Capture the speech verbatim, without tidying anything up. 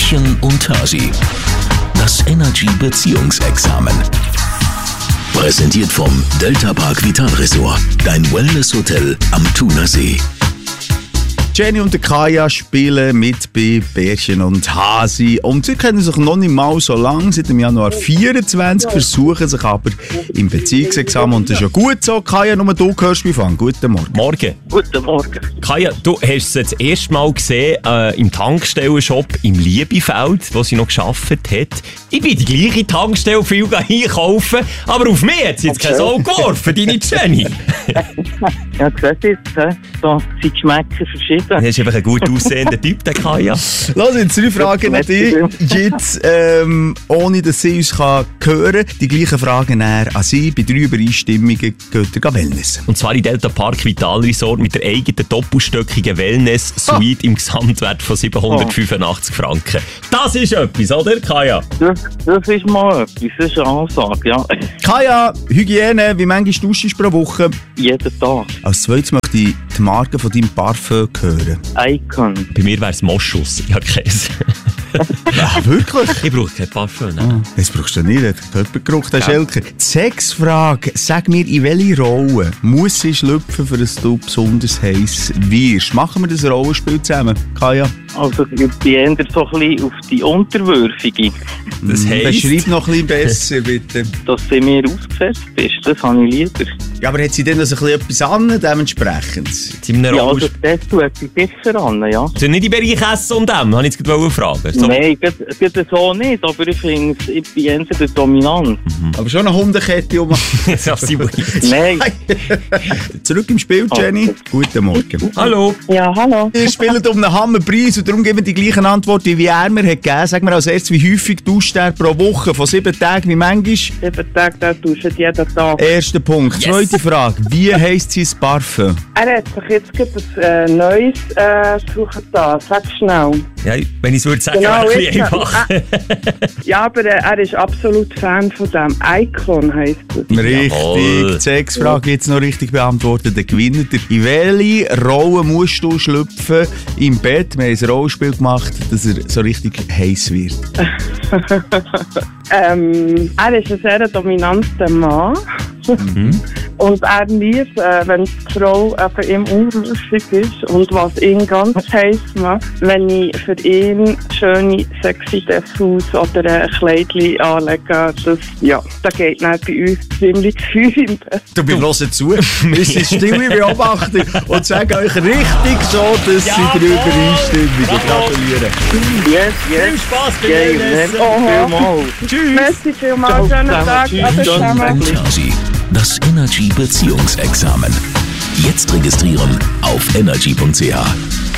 Bärchen und Hasi. Das Energy Beziehungsexamen. Präsentiert vom Delta Park Vital Resort. Dein Wellness-Hotel am Thunersee. Jenny und Kaya spielen mit bei Bärchen und Hasi. Und sie kennen sich noch nicht mal so lange. Seit dem Januar vierundzwanzig versuchen sich aber im Beziehungsexamen. Und das ist ja gut so. Kaya, nur du hörst mich an. Guten Morgen. Morgen. Guten Morgen. Kaya, du hast sie das erste Mal gesehen äh, im Tankstellenshop im Liebefeld, wo sie noch gearbeitet hat. Ich bin die gleiche Tankstelle viel einkaufen, aber auf mich hat sie jetzt kein Auge geworfen, deine Jenny. Ja, siehst du jetzt, he? Da sind die Geschmäcker verschieden. Das ist einfach ein gut aussehender Typ, der Kaya. Lass uns drei Fragen an dich. Jetzt, ähm, ohne dass sie uns kann hören kann. Die gleichen Fragen an sie. Bei drei Übereinstimmungen geht ihr Wellness. Und zwar in Delta Park Vital Resort mit der eigenen doppelstöckigen Wellness-Suite oh. im Gesamtwert von siebenhundertfünfundachtzig oh. Franken. Das ist etwas, oder, Kaya? Das, das ist mal etwas, das ist eine Ansage, ja. Kaya, Hygiene, wie manchmal duschst du pro Woche? Jeden Tag. Als zweites möchte ich die Marke von deinem Parfum hören. Icon. Bei mir wäre es Moschus. Ich habe Käse. Ja, wirklich? Ich brauche kein Parfum. Ne? Oh, das brauchst du nicht. Der Körpergeruch, der Schelker. Die Sexfrage. Sag mir, in welche Rolle muss sie schlüpfen, für dass du besonders heiß wirst? Machen wir das Rollenspiel zusammen, Kaya? Also, ich bin eher so ein bisschen auf die Unterwürfige. Das heisst? Beschreib noch ein bisschen besser, bitte. Dass sie mir ausgesetzt ist, das habe ich lieber. Ja, aber hat sie denn also ein bisschen etwas an, dementsprechend? Ja, also das tut etwas besser an, ja. Sind nicht im Bereich Essen und dem? Habe ich jetzt gerade fragen. So. Nein, geht so nicht, aber ich finde, ich bin eher der Dominant. Mhm. Aber schon eine Hundekette um. Nein. Zurück im Spiel, Jenny. Oh. Guten Morgen. Hallo. Ja, hallo. Wir spielen um einen Hammerpreis und darum geben wir die gleichen Antworten, wie er mir hat gegeben. Sag mir als erstes, wie häufig duscht er pro Woche? Von sieben Tagen, wie manchmal? Sieben Tage, der duscht jeden Tag. Erster Punkt. Yes. Zweite Frage. Wie heisst sein Parfum? Er hat sich jetzt ein äh, neues äh, suchen da. Sag schnell. Ja, wenn ich es würde sagen, genau, wäre ein bisschen einfach. Äh, ja, aber äh, er ist absolut Fan von dem. Icon heisst es. Richtig. Jawohl. Die Sexfrage jetzt noch richtig beantwortet. Der Gewinner. In welche Rolle musst du schlüpfen im Bett? Wir haben ein Rollenspiel gemacht, dass er so richtig heiß wird. ähm, er ist ein sehr dominanter Mann. Mhm. Und er liebt, äh, wenn die Frau äh, für ihn unrüstig ist und was ihn ganz heiß macht, wenn ich für ihn schöne, sexy Dessous oder ein Kleidchen anlege, das, ja, da geht dann bei uns ziemlich viel im Bett. Du, wir hören zu, wir sind stille Beobachter und sagen euch richtig so, dass ja, sie drüber einstimmen. Gratulieren. Yes, yes. Viel Spaß bei dir. Merci vielmals. Tschüss. Merci vielmals. Schönen Tag. Tschüss. Das Energy Beziehungsexamen. Jetzt registrieren auf energy punkt c h.